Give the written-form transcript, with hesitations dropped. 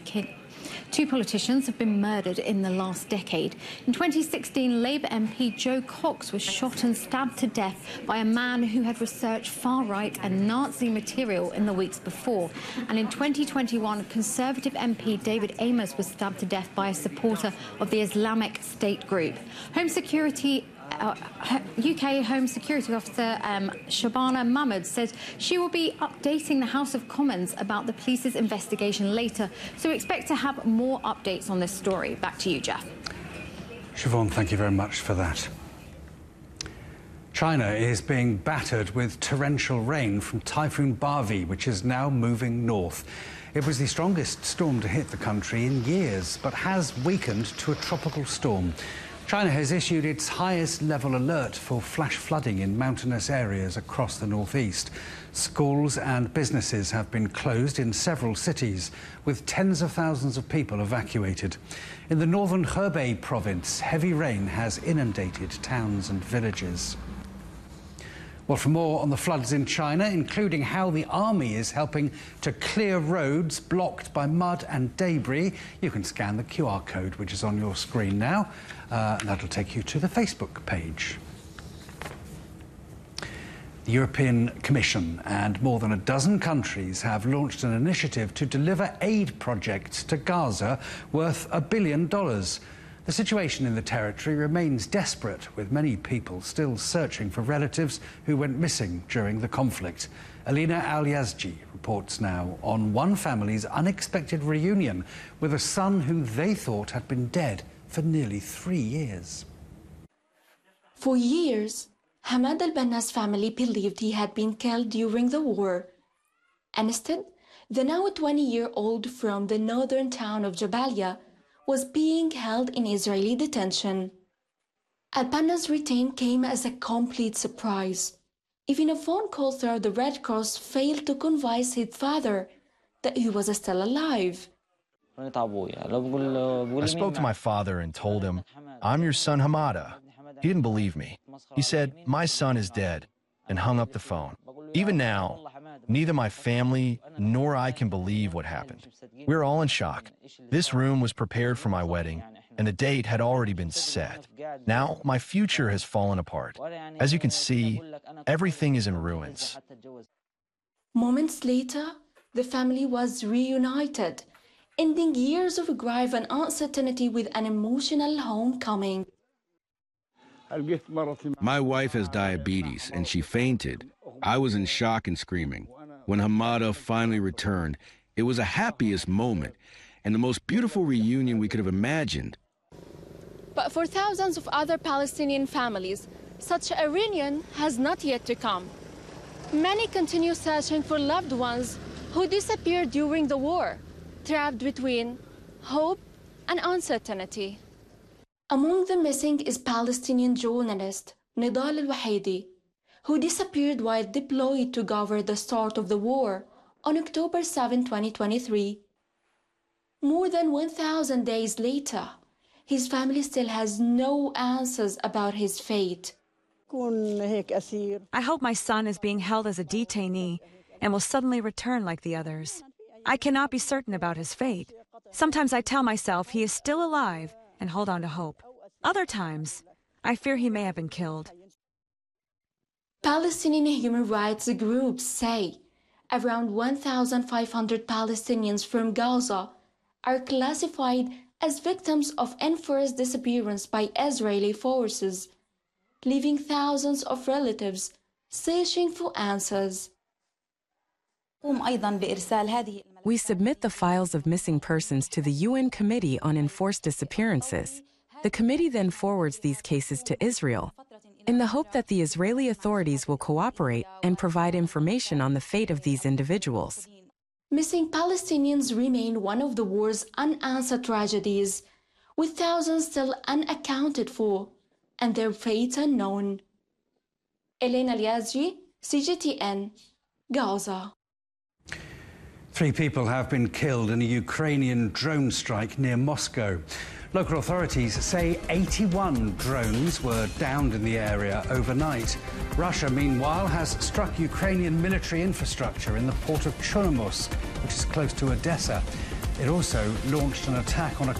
King. Two politicians have been murdered in the last decade. In 2016, Labour MP Jo Cox was shot and stabbed to death by a man who had researched far-right and Nazi material in the weeks before. And in 2021, Conservative MP David Amess was stabbed to death by a supporter of the Islamic State group. UK Home Security Officer Shabana Mahmood says she will be updating the House of Commons about the police's investigation later, so we expect to have more updates on this story. Back to you, Jeff. Siobhan, thank you very much for that. China is being battered with torrential rain from Typhoon Bavi, which is now moving north. It was the strongest storm to hit the country in years, but has weakened to a tropical storm. China has issued its highest level alert for flash flooding in mountainous areas across the northeast. Schools and businesses have been closed in several cities, with tens of thousands of people evacuated. In the northern Hebei province, heavy rain has inundated towns and villages. Well, for more on the floods in China, including how the army is helping to clear roads blocked by mud and debris, you can scan the QR code, which is on your screen now. That'll take you to the Facebook page. The European Commission and more than a dozen countries have launched an initiative to deliver aid projects to Gaza worth $1 billion. The situation in the territory remains desperate, with many people still searching for relatives who went missing during the conflict. Alina Al-Yazji reports now on one family's unexpected reunion with a son who they thought had been dead for nearly 3 years. For years, Hamad al-Banna's family believed he had been killed during the war. Instead, the now 20-year-old from the northern town of Jabalia was being held in Israeli detention. Al-Banna's return came as a complete surprise. Even a phone call through the Red Cross failed to convince his father that he was still alive. I spoke to my father and told him, "I'm your son Hamada." He didn't believe me. He said, "My son is dead," and hung up the phone. Even now, neither my family nor I can believe what happened. We're all in shock. This room was prepared for my wedding, and the date had already been set. Now, my future has fallen apart. As you can see, everything is in ruins. Moments later, the family was reunited, ending years of grief and uncertainty with an emotional homecoming. My wife has diabetes, and she fainted. I was in shock and screaming. When Hamada finally returned, it was the happiest moment and the most beautiful reunion we could have imagined. But for thousands of other Palestinian families, such a reunion has not yet to come. Many continue searching for loved ones who disappeared during the war, trapped between hope and uncertainty. Among the missing is Palestinian journalist Nidal Al-Wahidi, who disappeared while deployed to cover the start of the war on October 7, 2023. More than 1,000 days later, his family still has no answers about his fate. I hope my son is being held as a detainee and will suddenly return like the others. I cannot be certain about his fate. Sometimes I tell myself he is still alive and hold on to hope. Other times, I fear he may have been killed. Palestinian human rights groups say around 1,500 Palestinians from Gaza are classified as victims of enforced disappearance by Israeli forces, leaving thousands of relatives searching for answers. We submit the files of missing persons to the UN Committee on Enforced Disappearances. The committee then forwards these cases to Israel, in the hope that the Israeli authorities will cooperate and provide information on the fate of these individuals. Missing Palestinians remain one of the war's unanswered tragedies, with thousands still unaccounted for and their fates unknown. Alina Al-Yazji, CGTN, Gaza. 3 people have been killed in a Ukrainian drone strike near Moscow. Local authorities say 81 drones were downed in the area overnight. Russia, meanwhile, has struck Ukrainian military infrastructure in the port of Chornomorsk, which is close to Odessa. It also launched an attack on a